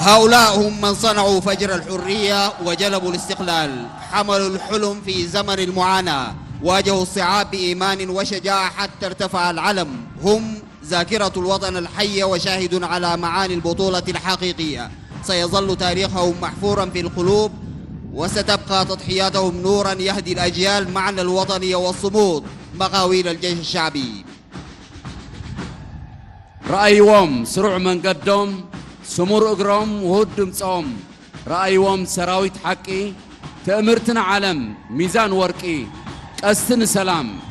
هؤلاء هم من صنعوا فجر الحرية وجلبوا الاستقلال، حملوا الحلم في زمن المعاناة، واجهوا الصعاب بإيمان وشجاعة حتى ارتفع العلم. هم ذاكرة الوطن الحية وشاهد على معاني البطولة الحقيقية. سيظل تاريخهم محفورا في القلوب، وستبقى تضحياتهم نورا يهدي الأجيال معنى الوطنية والصمود مقاويل الجيش الشعبي. رأيهم سرع من قدم سمر اقرام وهدم صوم، رأيهم سراويت حقي تأمرتنا علم ميزان ورقي قستن سلام